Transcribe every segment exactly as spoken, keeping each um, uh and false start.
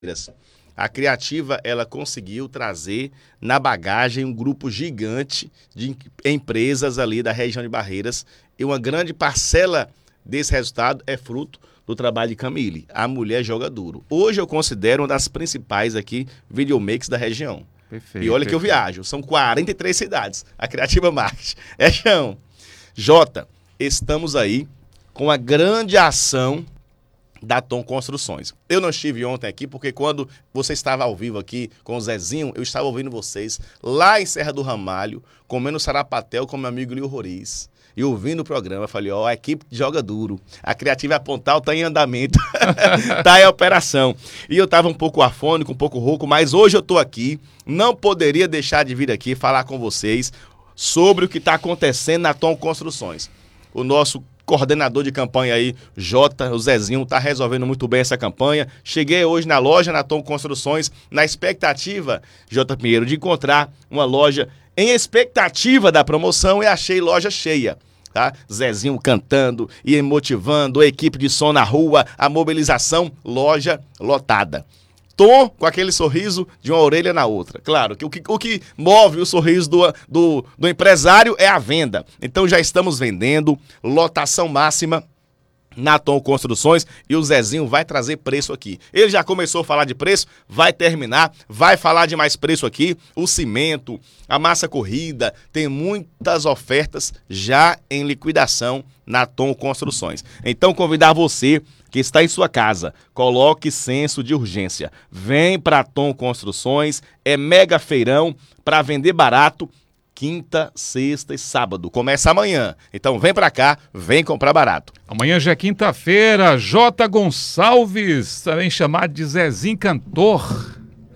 A Criativa, ela conseguiu trazer na bagagem um grupo gigante de empresas ali da região de Barreiras, e uma grande parcela desse resultado é fruto do trabalho de Camille. A mulher joga duro. Hoje eu considero uma das principais aqui videomakers da região. Perfeito, e olha perfeito. que eu viajo, são quarenta e três cidades, a Criativa Marketing. É chão. Jota, estamos aí com a grande ação da Tom Construções. Eu não estive ontem aqui porque quando você estava ao vivo aqui com o Zezinho, eu estava ouvindo vocês lá em Serra do Ramalho, comendo sarapatel com meu amigo Lio Roriz. E ouvindo o programa, eu falei, ó, a equipe joga duro. A Criativa Pontal está em andamento, está em operação. E eu estava um pouco afônico, um pouco rouco, mas hoje eu estou aqui, não poderia deixar de vir aqui falar com vocês sobre o que está acontecendo na Tom Construções. O nosso coordenador de campanha aí, Jota, o Zezinho, está resolvendo muito bem essa campanha. Cheguei hoje na loja, na Tom Construções, na expectativa, Jota Pinheiro, de encontrar uma loja em expectativa da promoção, e achei loja cheia, tá? Zezinho cantando e motivando, a equipe de som na rua, a mobilização, loja lotada. Tom com aquele sorriso de uma orelha na outra. Claro, que o que, o que move o sorriso do, do, do empresário é a venda. Então já estamos vendendo, lotação máxima na Tom Construções, e o Zezinho vai trazer preço aqui. Ele já começou a falar de preço, vai terminar, vai falar de mais preço aqui. O cimento, a massa corrida, tem muitas ofertas já em liquidação na Tom Construções. Então convidar você que está em sua casa, coloque senso de urgência. Vem para Tom Construções, é mega feirão para vender barato. Quinta, sexta e sábado. Começa amanhã. Então vem pra cá, vem comprar barato. Amanhã já é quinta-feira. Jota Gonçalves, também chamado de Zezinho Cantor.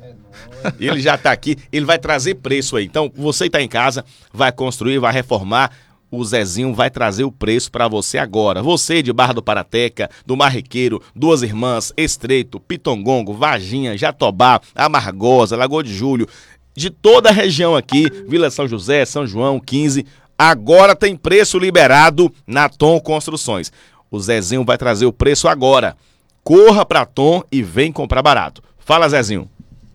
Ele já tá aqui, ele vai trazer preço aí. Então você tá em casa, vai construir, vai reformar, o Zezinho vai trazer o preço para você agora. Você de Barra do Parateca, do Marrequeiro, Duas Irmãs, Estreito, Pitongongo, Varginha, Jatobá, Amargosa, Lagoa de Julho, de toda a região aqui, Vila São José, São João, quinze, agora tem preço liberado na Tom Construções. O Zezinho vai trazer o preço agora. Corra pra Tom e vem comprar barato. Fala, Zezinho.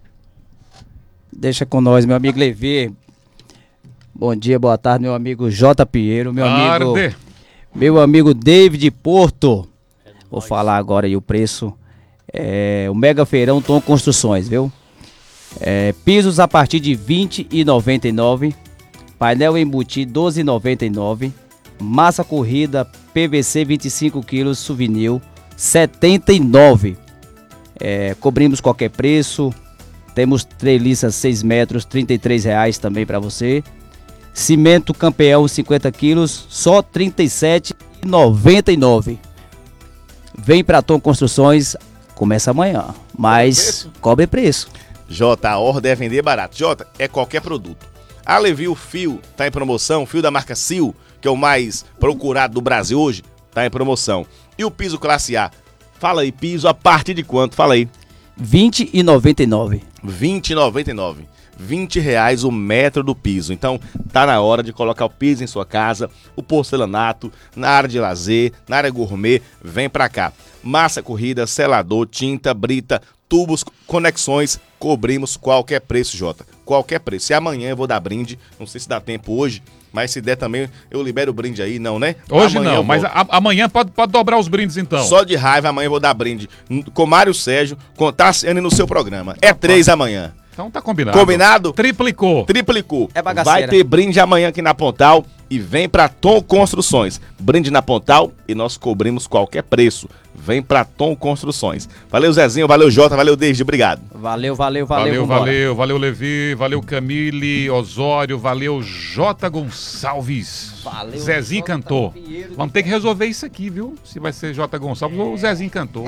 Deixa com nós, meu amigo Levi. Bom dia, boa tarde, meu amigo Jota Pinheiro, meu amigo, Tarde. meu amigo David Porto. Vou falar agora aí o preço. É, o Mega Feirão Tom Construções, viu? É, pisos a partir de vinte e noventa e nove, painel embutido doze e noventa e nove, massa corrida P V C vinte e cinco quilos souvenir setenta e nove. É, cobrimos qualquer preço, temos treliças seis metros, trinta e três reais também para você. Cimento campeão cinquenta quilos, só trinta e sete e noventa e nove. Vem para Tom Construções, começa amanhã, mas cobre preço. Jota, a ordem é vender barato. Jota, é qualquer produto. A Levi, o fio tá em promoção, o fio da marca Sil, que é o mais procurado do Brasil hoje, tá em promoção. E o piso classe A? Fala aí, piso a partir de quanto? Fala aí. vinte e noventa e nove. vinte e noventa e nove. vinte reais o metro do piso. Então, tá na hora de colocar o piso em sua casa, o porcelanato, na área de lazer, na área gourmet, vem pra cá. Massa corrida, selador, tinta, brita, tubos, conexões, cobrimos qualquer preço, Jota. Qualquer preço. E amanhã eu vou dar brinde, não sei se dá tempo hoje, mas se der também, eu libero o brinde aí, não, né? Hoje amanhã não, mas a, amanhã pode, pode dobrar os brindes então. Só de raiva, amanhã eu vou dar brinde com Mário Sérgio, com Tassiane no seu programa. É três amanhã. Então tá combinado. Combinado? Triplicou. Triplicou. É bagaceira. Vai ter brinde amanhã aqui na Pontal e vem pra Tom Construções. Brinde na Pontal e nós cobrimos qualquer preço. Vem pra Tom Construções. Valeu, Zezinho, valeu, Jota, valeu, Desde, obrigado. Valeu, valeu, valeu. Valeu, vambora. valeu, valeu, Levi, valeu, Camille, Osório, valeu, Jota Gonçalves. Valeu, Zezinho Jota Cantor. Pinheiro. Vamos ter que resolver isso aqui, viu? Se vai ser Jota Gonçalves ou Zezinho Cantor.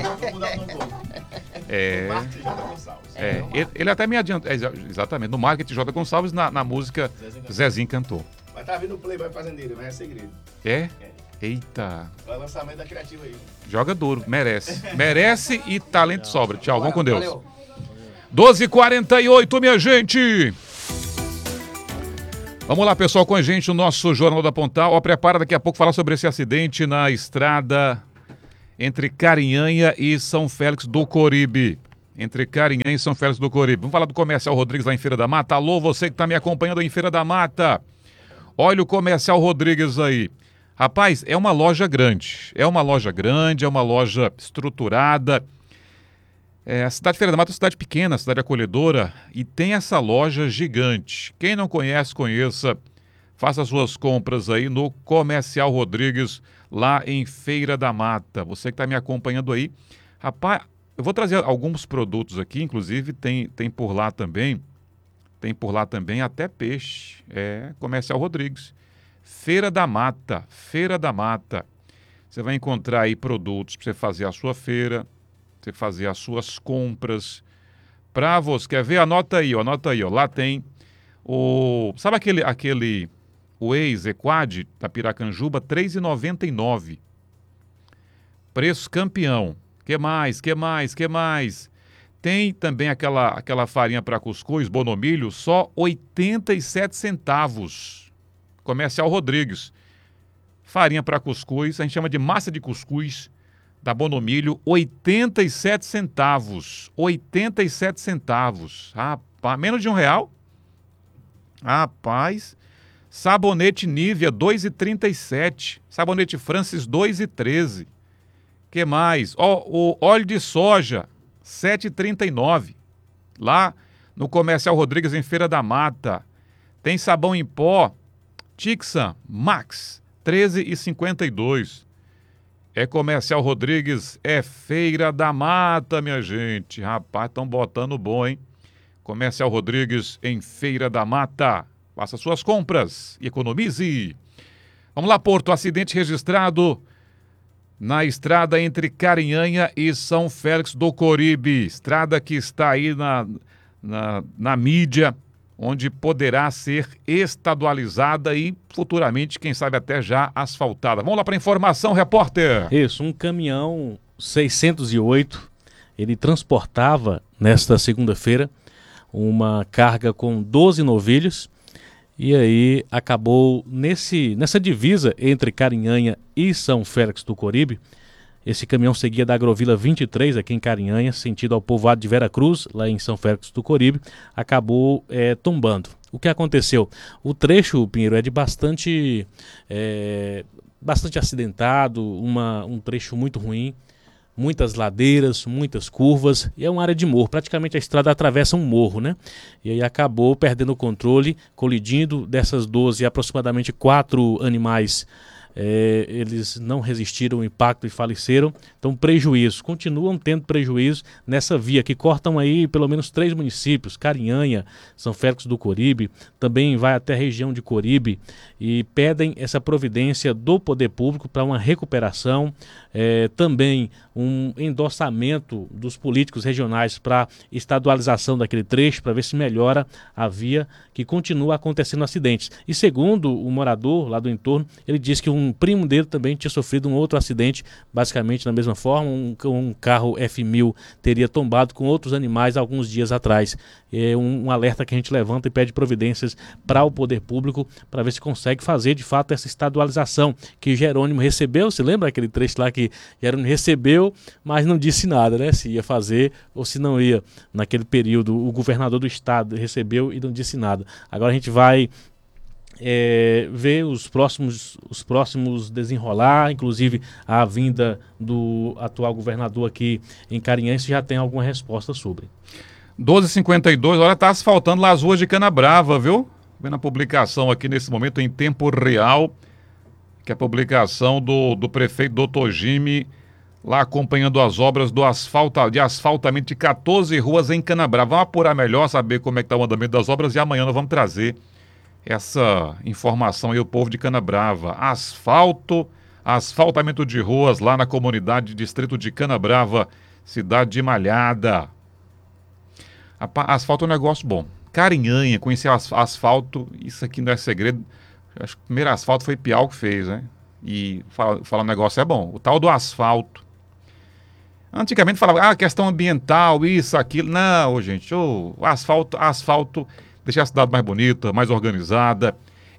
É. É, ele, ele até me adianta, é, exatamente, no marketing Jota Gonçalves, na, na música Zezinho Cantor. Mas tá vindo o Playboy Fazendeiro, mas é segredo. É? Eita. Vai lançamento da Criativa aí. Joga duro, merece. Merece e talento sobra. Tchau, vamos com Deus. doze e quarenta e oito, minha gente. Vamos lá, pessoal, com a gente no nosso Jornal da Pontal. Ó, prepara daqui a pouco falar sobre esse acidente na estrada entre Carinhanha e São Félix do Coribe. entre Carinhã e São Félix do Coríbe. Vamos falar do Comercial Rodrigues lá em Feira da Mata. Alô, você que está me acompanhando em Feira da Mata. Olha o Comercial Rodrigues aí. Rapaz, é uma loja grande. É uma loja grande, é uma loja estruturada. É, a cidade de Feira da Mata é uma cidade pequena, cidade acolhedora, e tem essa loja gigante. Quem não conhece, conheça. Faça suas compras aí no Comercial Rodrigues, lá em Feira da Mata. Você que está me acompanhando aí. Rapaz, eu vou trazer alguns produtos aqui, inclusive tem, tem por lá também, tem por lá também até peixe. É, Comercial Rodrigues. Feira da Mata, Feira da Mata. Você vai encontrar aí produtos para você fazer a sua feira, você fazer as suas compras. Para você, quer ver? Anota aí, ó, anota aí, ó. Lá tem o, sabe aquele, aquele Waze Equad da Piracanjuba, três reais e noventa e nove centavos. Preço campeão. Que mais? Que mais? Que mais? Tem também aquela, aquela farinha para cuscuz, Bonomilho, só oitenta e sete centavos. Comercial Rodrigues. Farinha para cuscuz, a gente chama de massa de cuscuz da Bonomilho, oitenta e sete centavos. oitenta e sete centavos. Rapaz, menos de um real? Rapaz. Sabonete Nivea, dois reais e trinta e sete. Sabonete Francis, dois reais e treze. Que mais? Ó, o óleo de soja, sete reais e trinta e nove. Lá no Comercial Rodrigues, em Feira da Mata. Tem sabão em pó, Tixan Max, treze reais e cinquenta e dois. É Comercial Rodrigues, é Feira da Mata, minha gente. Rapaz, estão botando bom, hein? Comercial Rodrigues, em Feira da Mata. Faça suas compras e economize. Vamos lá, Porto. Acidente registrado na estrada entre Carinhanha e São Félix do Coríbe. Estrada que está aí na, na, na mídia, onde poderá ser estadualizada e futuramente, quem sabe até já asfaltada. Vamos lá para a informação, repórter. Isso, um caminhão seiscentos e oito, ele transportava nesta segunda-feira uma carga com doze novilhos e aí acabou nesse, nessa divisa entre Carinhanha e São Félix do Coríbe. Esse caminhão seguia da Agrovila vinte e três, aqui em Carinhanha, sentido ao povoado de Vera Cruz, lá em São Félix do Coríbe, acabou é, tombando. O que aconteceu? O trecho, Pinheiro, é de bastante, é, bastante acidentado, uma, um trecho muito ruim, muitas ladeiras, muitas curvas, e é uma área de morro, praticamente a estrada atravessa um morro, né? E aí acabou perdendo o controle, colidindo. Dessas doze, aproximadamente quatro animais, É, eles não resistiram ao impacto e faleceram. Então, prejuízo, continuam tendo prejuízo nessa via que cortam aí pelo menos três municípios, Carinhanha, São Félix do Coríbe, também vai até a região de Coríbe, e pedem essa providência do poder público para uma recuperação, é, também um endossamento dos políticos regionais para estadualização daquele trecho, para ver se melhora a via, que continua acontecendo acidentes. E segundo o morador lá do entorno, ele disse que um Um primo dele também tinha sofrido um outro acidente, basicamente da mesma forma. Um, um carro F mil teria tombado com outros animais alguns dias atrás. É um, um alerta que a gente levanta e pede providências para o poder público para ver se consegue fazer de fato essa estadualização que Jerônimo recebeu. Você lembra aquele trecho lá que Jerônimo recebeu, mas não disse nada, né? Se ia fazer ou se não ia. Naquele período, o governador do estado recebeu e não disse nada. Agora a gente vai É, ver os próximos, os próximos desenrolar, inclusive a vinda do atual governador aqui em Carinhanha, se já tem alguma resposta sobre. doze e cinquenta e dois, olha, tá asfaltando lá as ruas de Canabrava, viu? Vendo a publicação aqui nesse momento em tempo real, que é a publicação do, do prefeito doutor Jimmy, lá acompanhando as obras do asfalto, de asfaltamento de quatorze ruas em Canabrava. Vamos apurar melhor, saber como é que está o andamento das obras, e amanhã nós vamos trazer essa informação aí, o povo de Canabrava. Asfalto, asfaltamento de ruas lá na comunidade distrito de Canabrava, cidade de Malhada. Asfalto é um negócio bom. Carinhanha, conhecer asfalto, isso aqui não é segredo. Acho que o primeiro asfalto foi Piau que fez, né? E falar fala um negócio é bom. O tal do asfalto. Antigamente falava, ah, questão ambiental, isso, aquilo. Não, gente, oh, o asfalto, asfalto deixa a cidade mais bonita, mais organizada.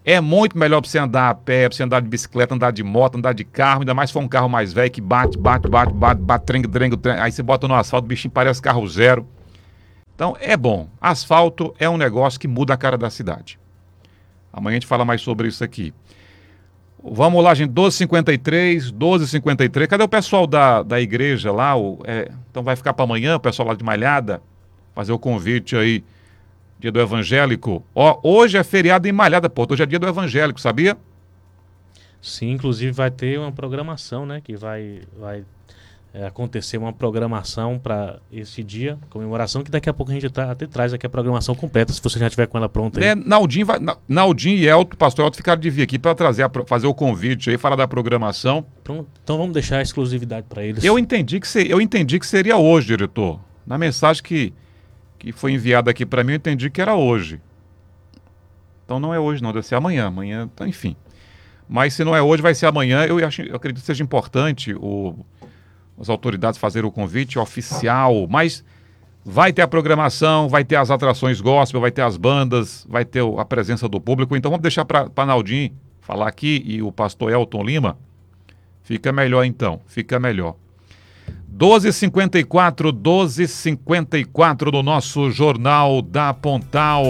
É muito melhor para você andar a pé, para você andar de bicicleta, andar de moto, andar de carro, ainda mais se for um carro mais velho que bate, bate, bate, bate, bate, trengue, trengue, trengue. Aí você bota no asfalto, o bichinho parece carro zero. Então é bom. Asfalto é um negócio que muda a cara da cidade. Amanhã a gente fala mais sobre isso aqui. Vamos lá, gente. doze e cinquenta e três, doze e cinquenta e três. Cadê o pessoal da, da igreja lá? O, é, então vai ficar para amanhã, o pessoal lá de Malhada, fazer o convite aí. Dia do Evangélico. Ó, hoje é feriado em Malhada, pô. Hoje é dia do Evangélico, sabia? Sim, inclusive vai ter uma programação, né? Que vai, vai é, acontecer uma programação para esse dia, comemoração, que daqui a pouco a gente tá, até traz aqui a programação completa, se você já tiver com ela pronta aí. É, Naldinho, vai, Naldinho e Elton, pastor Elton, ficaram de vir aqui para trazer, a, fazer o convite aí, falar da programação. Pronto, então vamos deixar a exclusividade para eles. Eu entendi, que ser, eu entendi que seria hoje, diretor. Na mensagem que, que foi enviada aqui para mim, eu entendi que era hoje. Então não é hoje não, deve ser amanhã. Amanhã, então, enfim. Mas se não é hoje, vai ser amanhã. Eu, acho, eu acredito que seja importante o, as autoridades fazerem o convite oficial, mas vai ter a programação, vai ter as atrações gospel, vai ter as bandas, vai ter a presença do público. Então vamos deixar para Naldinho falar aqui e o pastor Elton Lima. Fica melhor então, fica melhor. doze e cinquenta e quatro, doze e cinquenta e quatro do nosso Jornal da Pontal.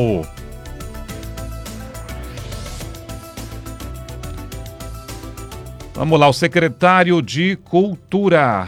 Vamos lá, o secretário de Cultura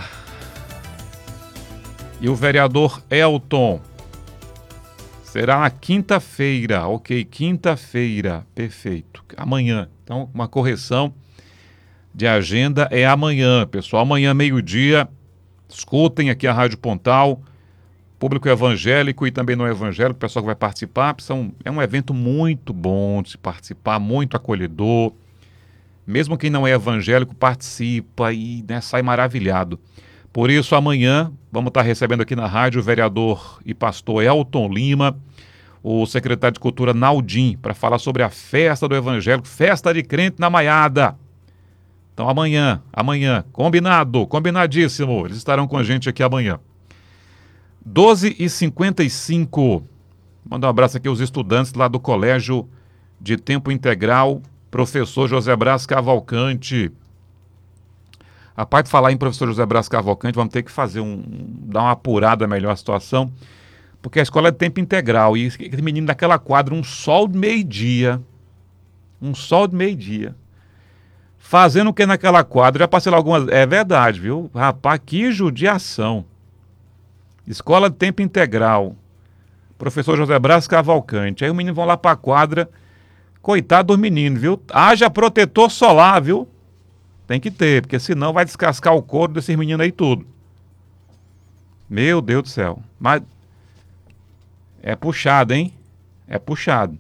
e o vereador Elton. Será na quinta-feira, ok, quinta-feira, perfeito. Amanhã, então uma correção de agenda é amanhã, pessoal. Amanhã, meio-dia, escutem aqui a Rádio Pontal, público evangélico e também não evangélico, o pessoal que vai participar. São, é um evento muito bom de se participar, muito acolhedor. Mesmo quem não é evangélico participa e né, sai maravilhado. Por isso, amanhã, vamos estar recebendo aqui na rádio o vereador e pastor Elton Lima, o secretário de Cultura Naldinho, para falar sobre a festa do evangélico, festa de crente na Maiada. Então amanhã, amanhã, combinado, combinadíssimo, eles estarão com a gente aqui amanhã. doze e cinquenta e cinco, manda um abraço aqui aos estudantes lá do Colégio de Tempo Integral, professor José Braz Cavalcante. A parte de falar em professor José Braz Cavalcante, vamos ter que fazer um, dar uma apurada melhor a situação, porque a escola é de tempo integral, e aquele menino daquela quadra, um sol de meio-dia, um sol de meio-dia, fazendo o que naquela quadra? Já passei lá algumas... É verdade, viu? Rapaz, que judiação. Escola de tempo integral. Professor José Braz Cavalcante. Aí os meninos vão lá pra quadra. Coitado dos meninos, viu? Haja protetor solar, viu? Tem que ter, porque senão vai descascar o couro desses meninos aí tudo. Meu Deus do céu. Mas é puxado, hein? É puxado.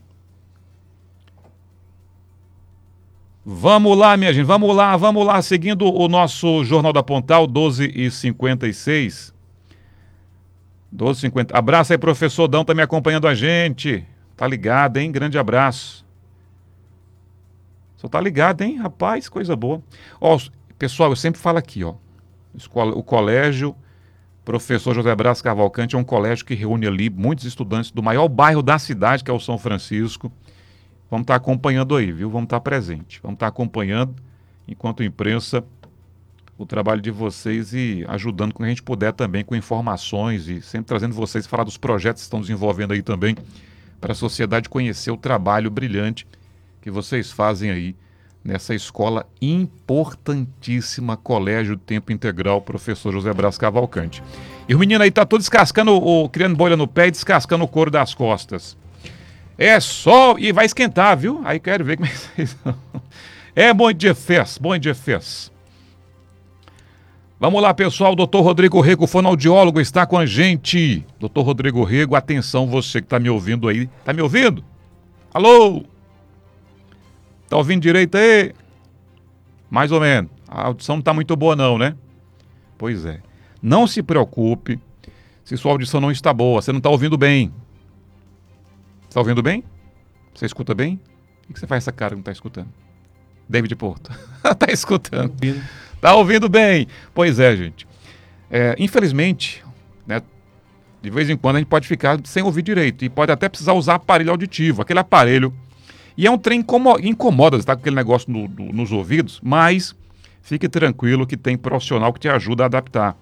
Vamos lá, minha gente, vamos lá, vamos lá, seguindo o nosso Jornal da Pontal, doze e cinquenta e seis. doze e cinquenta. Abraço aí, professor Dão, tá me acompanhando a gente. Tá ligado, hein? Grande abraço. Só tá ligado, hein? Rapaz, coisa boa. Ó, pessoal, eu sempre falo aqui, ó. O colégio Professor José Braz Cavalcante é um colégio que reúne ali muitos estudantes do maior bairro da cidade, que é o São Francisco. Vamos estar acompanhando aí, viu? Vamos estar presente. Vamos estar acompanhando, enquanto imprensa, o trabalho de vocês e ajudando com que a gente puder também com informações e sempre trazendo vocês falar dos projetos que estão desenvolvendo aí também para a sociedade conhecer o trabalho brilhante que vocês fazem aí nessa escola importantíssima, Colégio Tempo Integral, Professor José Braz Cavalcante. E o menino aí tá todo descascando, o, criando bolha no pé e descascando o couro das costas. É só... E vai esquentar, viu? Aí quero ver como é que vocês vão. É bom dia fez, bom dia fez. Vamos lá, pessoal. O doutor Rodrigo Rego, fonoaudiólogo, está com a gente. doutor Rodrigo Rego, atenção, você que está me ouvindo aí. Tá me ouvindo? Alô? Tá ouvindo direito aí? Mais ou menos. A audição não tá muito boa não, né? Pois é. Não se preocupe se sua audição não está boa. Você não está ouvindo bem. Está ouvindo bem? Você escuta bem? O que você faz essa cara que não está escutando? David Porto. Está escutando. Está ouvindo bem. Pois é, gente. É, infelizmente, né, de vez em quando a gente pode ficar sem ouvir direito. E pode até precisar usar aparelho auditivo. Aquele aparelho E é um trem incomo- incomoda, você tá com aquele negócio no- no- nos ouvidos, mas fique tranquilo que tem profissional que te ajuda a adaptar.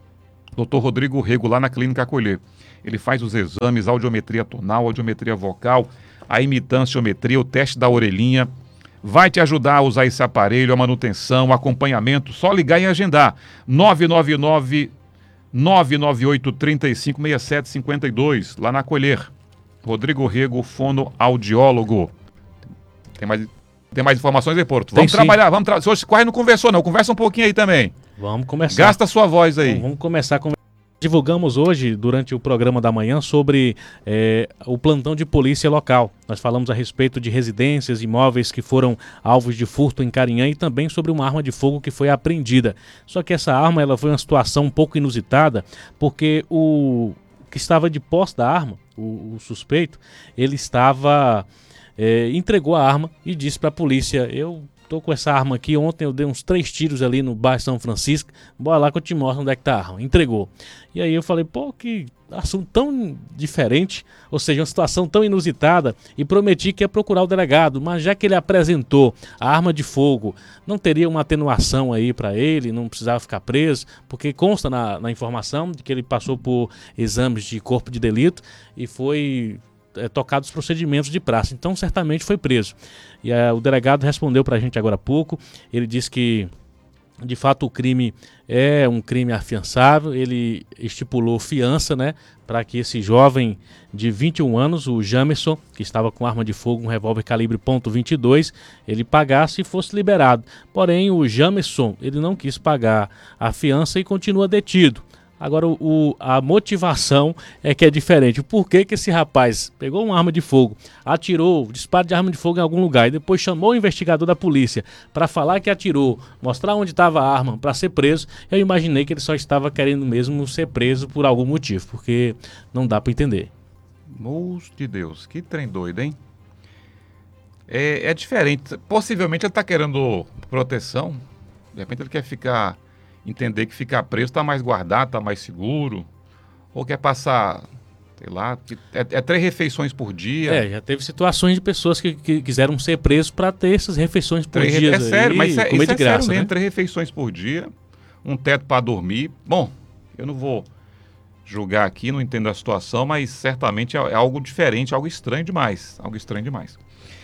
doutor Rodrigo Rego, lá na Clínica Acolher. Ele faz os exames, audiometria tonal, audiometria vocal, a imitanciometria, o teste da orelhinha. Vai te ajudar a usar esse aparelho, a manutenção, o acompanhamento. Só ligar e agendar. nove nove nove, nove nove oito, três cinco, seis sete cinco dois, lá na Acolher. Rodrigo Rego, fonoaudiólogo. Tem mais, tem mais informações aí, Porto? Vamos Tem, trabalhar, vamos trabalhar. Você quase não conversou, não. Conversa um pouquinho aí também. Vamos começar. Gasta a sua voz aí. Então, vamos começar com... Divulgamos hoje, durante o programa da manhã, sobre é, o plantão de polícia local. Nós falamos a respeito de residências, imóveis que foram alvos de furto em Carinhã e também sobre uma arma de fogo que foi apreendida. Só que essa arma ela foi uma situação um pouco inusitada, porque o que estava de posse da arma, o, o suspeito, ele estava... É, entregou a arma e disse para a polícia: eu tô com essa arma aqui, ontem eu dei uns três tiros ali no bairro São Francisco, bora lá que eu te mostro onde é que tá a arma. Entregou. E aí eu falei, pô, que assunto tão diferente, ou seja, uma situação tão inusitada, e prometi que ia procurar o delegado, mas já que ele apresentou a arma de fogo, não teria uma atenuação aí para ele, não precisava ficar preso, porque consta na, na informação de que ele passou por exames de corpo de delito e foi... É, tocado os procedimentos de praça, então certamente foi preso. E é, o delegado respondeu para a gente agora há pouco. Ele disse que de fato o crime é um crime afiançável. Ele estipulou fiança, né, para que esse jovem de vinte e um anos, o Jamerson, que estava com arma de fogo, um revólver calibre ponto vinte e dois, ele pagasse e fosse liberado. Porém, o Jamerson, ele não quis pagar a fiança e continua detido. Agora, o, a motivação é que é diferente. Por que que esse rapaz pegou uma arma de fogo, atirou, disparo de arma de fogo em algum lugar e depois chamou o investigador da polícia para falar que atirou, mostrar onde estava a arma para ser preso? Eu imaginei que ele só estava querendo mesmo ser preso por algum motivo, porque não dá para entender. Moço de Deus, que trem doido, hein? É, é diferente. Possivelmente ele está querendo proteção. De repente ele quer ficar... entender que ficar preso está mais guardado, está mais seguro, ou quer passar, sei lá, é, é três refeições por dia. É, já teve situações de pessoas que, que quiseram ser presos para ter essas refeições por três, dia. É sério, aí, mas isso é, comer isso de é graça, sério mesmo, né? três refeições por dia, um teto para dormir. Bom, eu não vou julgar aqui, não entendo a situação, mas certamente é, é algo diferente, algo estranho demais, algo estranho demais.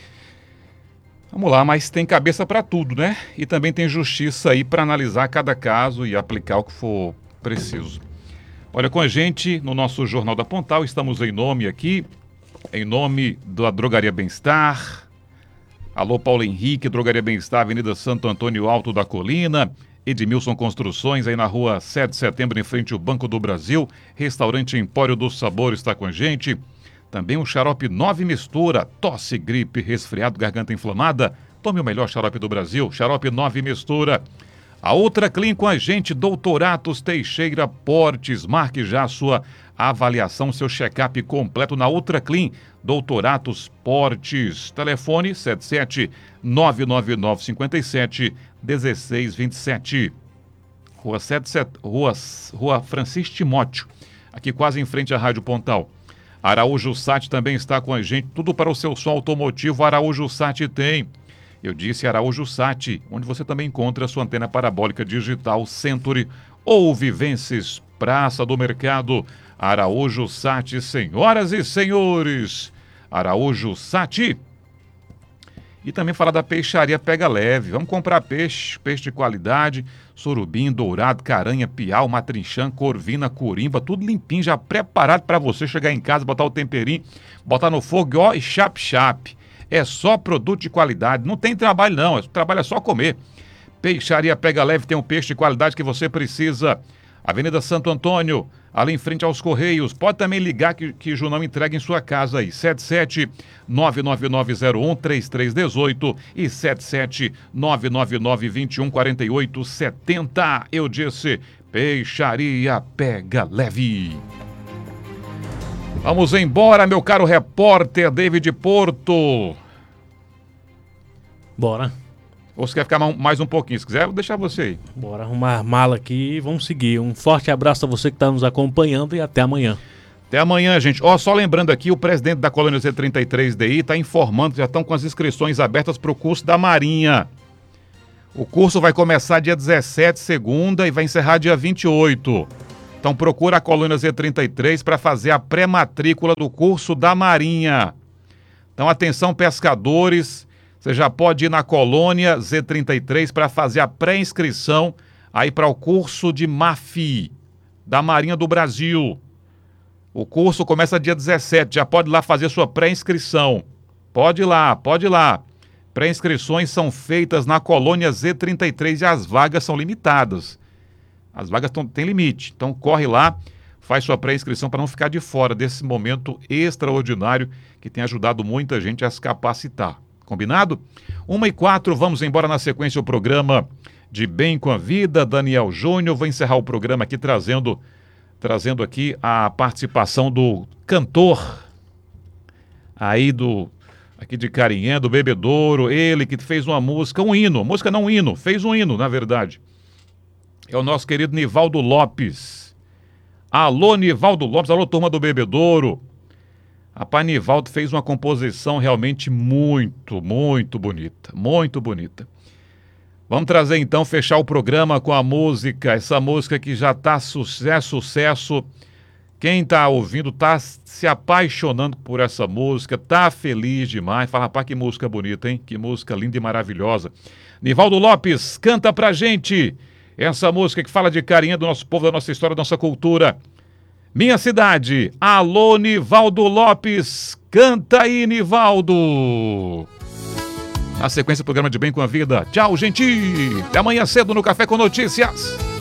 Vamos lá, mas tem cabeça para tudo, né? E também tem justiça aí para analisar cada caso e aplicar o que for preciso. Olha, com a gente no nosso Jornal da Pontal, estamos em nome aqui, em nome da Drogaria Bem-Estar. Alô, Paulo Henrique, Drogaria Bem-Estar, Avenida Santo Antônio Alto da Colina. Edmilson Construções, aí na rua sete de setembro, em frente ao Banco do Brasil. Restaurante Empório do Sabor está com a gente. Também o xarope nove Mistura, tosse, gripe, resfriado, garganta inflamada. Tome o melhor xarope do Brasil, xarope nove Mistura. A Outra Clean com a gente, doutor Atos Teixeira Portes. Marque já a sua avaliação, seu check-up completo na Outra Clean, doutor Atos Portes. Telefone sete sete nove nove nove cinco sete um seis dois sete. Rua, sete sete, Rua, Rua Francis Timóteo, aqui quase em frente à Rádio Pontal. Araújo Sat também está com a gente, tudo para o seu som automotivo, Araújo Sat tem. Eu disse Araújo Sat, onde você também encontra a sua antena parabólica digital Century ou Vivences, Praça do Mercado. Araújo Sat, senhoras e senhores, Araújo Sat. E também falar da peixaria Pega Leve. Vamos comprar peixe, peixe de qualidade, surubim, dourado, caranha, piau, matrinchã, corvina, corimba, tudo limpinho, já preparado para você chegar em casa, botar o temperinho, botar no fogo, ó, e chap-chap. É só produto de qualidade, não tem trabalho não, o trabalho é só comer. Peixaria Pega Leve tem um peixe de qualidade que você precisa. Avenida Santo Antônio, ali em frente aos Correios. Pode também ligar que, que Junão entrega em sua casa aí. sete sete nove nove nove zero um três três um oito e sete sete nove nove nove dois um quatro oito sete zero. Eu disse, Peixaria Pega Leve. Vamos embora, meu caro repórter David Porto. Bora. Ou você quer ficar mais um pouquinho? Se quiser, eu vou deixar você aí. Bora arrumar a mala aqui e vamos seguir. Um forte abraço a você que está nos acompanhando e até amanhã. Até amanhã, gente. Ó, só lembrando aqui, o presidente da Colônia Z trinta e três D I está informando que já estão com as inscrições abertas para o curso da Marinha. O curso vai começar dia dezessete, segunda, e vai encerrar dia vinte e oito. Então procura a Colônia Z trinta e três para fazer a pré-matrícula do curso da Marinha. Então atenção, pescadores, você já pode ir na Colônia Z trinta e três para fazer a pré-inscrição aí para o curso de M A F I, da Marinha do Brasil. O curso começa dia dezessete, já pode ir lá fazer sua pré-inscrição. Pode ir lá, pode ir lá. Pré-inscrições são feitas na Colônia Z trinta e três e as vagas são limitadas. As vagas tão, têm limite, então corre lá, faz sua pré-inscrição para não ficar de fora desse momento extraordinário que tem ajudado muita gente a se capacitar. Combinado? Uma e quatro, vamos embora na sequência o programa de Bem com a Vida. Daniel Júnior, vou encerrar o programa aqui trazendo, trazendo aqui a participação do cantor aí do, aqui de Carinhã, do Bebedouro, ele que fez uma música, um hino, música não um hino, fez um hino, na verdade. É o nosso querido Nivaldo Lopes. Alô, Nivaldo Lopes, alô, turma do Bebedouro. Rapaz, Nivaldo fez uma composição realmente muito, muito bonita, muito bonita. Vamos trazer então, fechar o programa com a música, essa música que já está sucesso, sucesso. Quem está ouvindo está se apaixonando por essa música, está feliz demais. Fala, rapaz, que música bonita, hein? Que música linda e maravilhosa. Nivaldo Lopes, canta pra gente essa música que fala de carinho do nosso povo, da nossa história, da nossa cultura. Minha Cidade. Alô, Nivaldo Lopes. Canta aí, Nivaldo. Na sequência, o programa de Bem com a Vida. Tchau, gente. Até amanhã cedo no Café com Notícias.